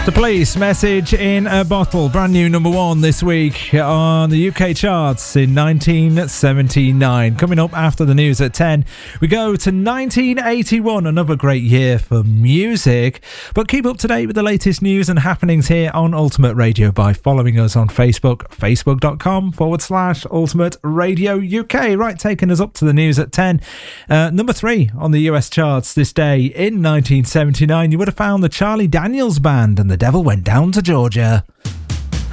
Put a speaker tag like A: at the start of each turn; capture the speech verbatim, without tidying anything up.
A: The Police, Message in a Bottle, brand new number one this week on the U K charts in nineteen seventy-nine. Coming up after the news at ten, we go to nineteen eighty-one, another great year for music. But keep up to date with the latest news and happenings here on Ultimate Radio by following us on Facebook, facebook.com forward slash Ultimate Radio U K. Right, taking us up to the news at ten. Uh, number three on the U S charts this day in nineteen seventy-nine, you would have found the Charlie Daniels Band and The Devil Went Down to Georgia.